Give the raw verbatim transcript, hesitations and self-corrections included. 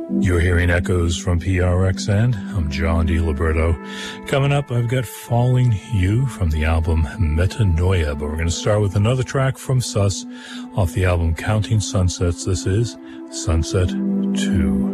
You're hearing echoes from P R X N. I'm John DiLiberto. Coming up, I've got Falling You from the album Metanoia, but we're going to start with another track from Sus off the album Counting Sunsets. This is Sunset two.